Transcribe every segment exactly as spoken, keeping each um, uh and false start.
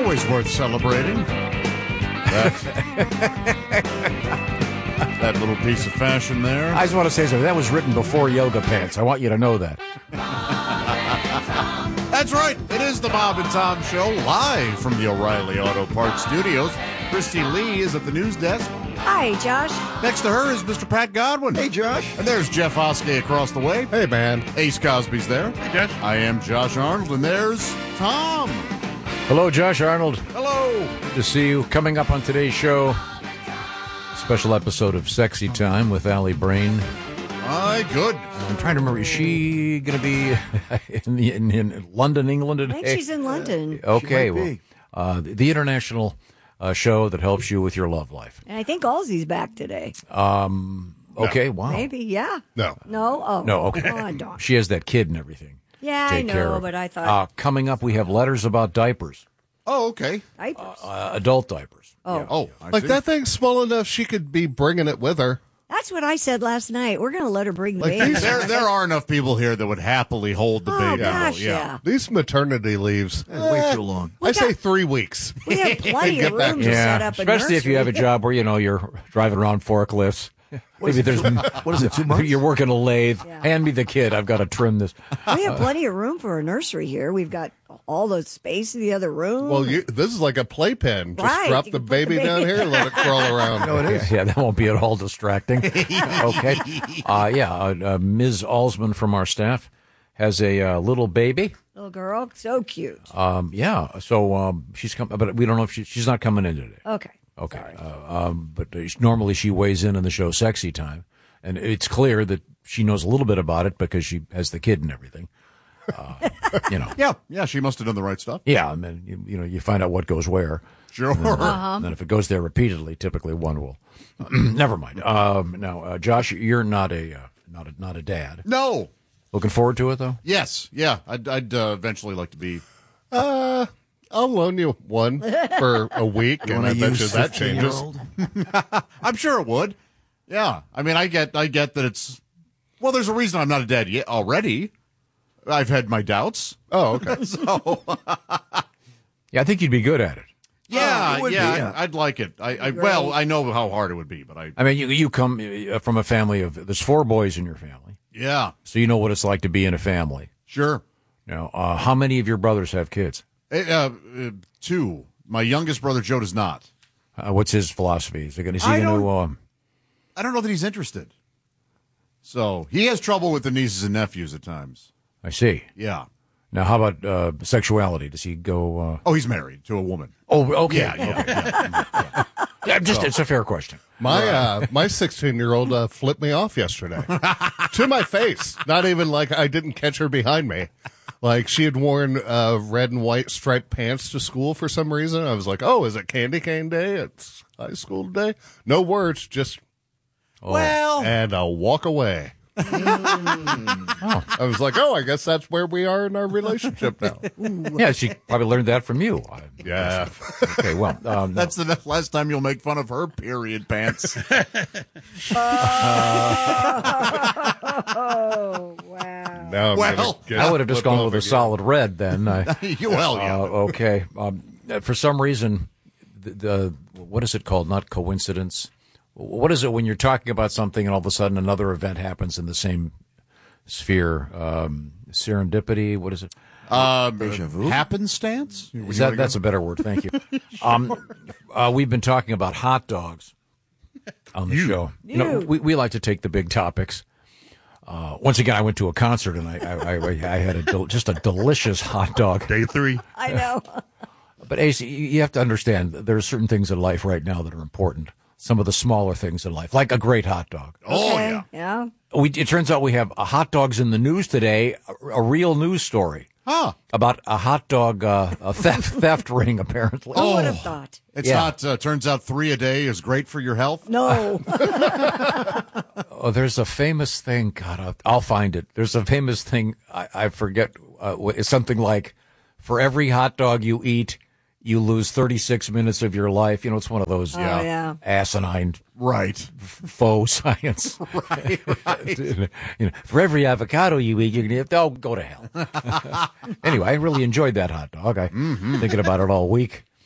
always worth celebrating. That, that little piece of fashion there. I just want to say something. That was written before yoga pants. I want you to know that. That's right. It is the Bob and Tom Show, live from the O'Reilly Auto Parts Studios. Christy Lee is at the news desk. Hi, Josh. Next to her is Mister Pat Godwin. Hey, Josh. And there's Jeff Oskey across the way. Hey, man. Ace Cosby's there. Hey, Josh. I am Josh Arnold, and there's Tom. Hello, Josh Arnold. Hello. Good to see you. Coming up on today's show, special episode of Sexy Time with Allie Brain. My good. I'm trying to remember, is she going to be in, the, in, in London, England today? I think she's in London. Okay, well, uh, the, the international uh, show that helps you with your love life. And I think Halsey's back today. Um. Okay, No. wow. Maybe, yeah. No. No? Oh. No, okay. Come on, Dawn. She has that kid and everything. Yeah, to I take care know, of. but I thought Uh, coming up, we have letters about diapers, Oh, okay. diapers. uh, adult diapers. Oh. Yeah. Oh, I Like see. that thing's small enough she could be bringing it with her. That's what I said last night. We're going to let her bring the Like baby. these- There, there are enough people here that would happily hold the Oh, baby. gosh, yeah. yeah. These maternity leaves. way too long. I say three weeks. We have plenty Get of back room to to it. set up a especially if you have a nursery. job where you know you're driving around forklifts. Maybe there's What is it, two months? you're working a lathe. Yeah. Hand me the kid. I've got to trim this. We have plenty of room for a nursery here. We've got all the space in the other room. Well, you, this is like a playpen. Just Right, drop you the can put the baby, baby- down here and let it crawl around. No, it is. Yeah, that won't be at all distracting. Okay. Uh, yeah, uh, uh, Miz Alsman from our staff has a uh, little baby. Little girl, so cute. Um, yeah, so um, she's coming, but we don't know if she, she's not coming in today. Okay. Okay. Uh, um, but uh, normally she weighs in on the show Sexy Time. And it's clear that she knows a little bit about it because she has the kid and everything. Uh, you know. Yeah, yeah, she must have done the right stuff. Yeah, I mean, you, you know, you find out what goes where. Sure. And then if it goes there repeatedly, typically one will. Never mind. Um, now, uh, Josh, you're not a uh, not a not a dad. No. Looking forward to it though. Yes. Yeah. I'd, I'd uh, eventually like to be. Uh, I'll loan you one for a week, and I bet you that changes. I'm sure it would. Yeah. I mean, I get, I get that it's. Well, there's a reason I'm not a dad yet already. I've had my doubts. Oh, okay. So. Yeah, I think you'd be good at it. Yeah, it would yeah, be, yeah. I'd, I'd like it. I, I well, I know how hard it would be, but I. I mean, you you come uh, from a family of there's four boys in your family, Yeah. so you know what it's like to be in a family. Sure. Now, uh, how many of your brothers have kids? Uh, uh, two. My youngest brother Joe does not. Uh, what's his philosophy? Is he going I to? don't- Um, I don't know that he's interested. So he has trouble with the nieces and nephews at times. I see. Yeah. Now, how about uh, sexuality? Does he go? Uh... Oh, he's married to a woman. Oh, okay. Yeah, yeah, yeah. Yeah, just it's a fair question. My uh, my sixteen year old uh, flipped me off yesterday to my face. Not even like I didn't catch her behind me. Like she had worn uh, red and white striped pants to school for some reason. I was like, "Oh, is it candy cane day at high school today?" No words, just Well, and I'll walk away. Oh. I was like, "Oh, I guess that's where we are in our relationship now." Yeah, she probably learned that from you. I- Yeah. Okay, well, um, that's the last time you'll make fun of her period pants. Oh, wow. Now I'm Well, gonna get I would have just flipped gone off with a again. solid red then. I, well, yeah. uh, okay. Um, for some reason, the, the what is it called? Not coincidence. What is it when you're talking about something and all of a sudden another event happens in the same sphere? Um, serendipity. What is it? Um, Deja vu? happenstance? Is that that's a better word? Thank you. Um, uh, we've been talking about hot dogs on the show. You know, You. we we like to take the big topics. Uh, once again, I went to a concert and I I, I, I had a del- just a delicious hot dog. Day three. I know. But Ace, you you have to understand that there are certain things in life right now that are important. Some of the smaller things in life, like a great hot dog. Oh, Okay, yeah. Yeah. We, it turns out we have uh, hot dogs in the news today, a, a real news story Huh. about a hot dog uh, a theft theft ring, apparently. Who would have thought? It's Yeah. not, uh, turns out three a day is great for your health. No. Oh, there's a famous thing. God, I'll, I'll find it. There's a famous thing. I, I forget. Uh, what- it's something like, for every hot dog you eat, you lose thirty-six minutes of your life. You know, it's one of those Oh, yeah. asinine Right. faux science. Right, right. you know, for every avocado you eat, you're going to oh, go to hell. Anyway, I really enjoyed that hot dog. I Mm-hmm. thinking about it all week.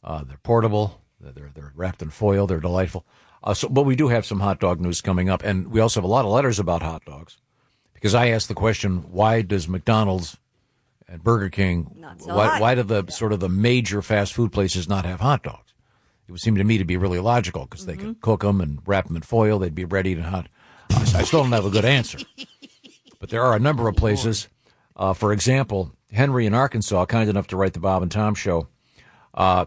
Uh, they're portable. They're they're wrapped in foil. They're delightful. Uh, so, but we do have some hot dog news coming up, and we also have a lot of letters about hot dogs, because I asked the question: why does McDonald's and Burger King, Not so why, hot. why do the sort of the major fast food places not have hot dogs? It would seem to me to be really logical, because they could cook them and wrap them in foil. They'd be ready to hot. I I still don't have a good answer. But there are a number of places. Uh, for example, Henry in Arkansas, kind enough to write the Bob and Tom Show, uh,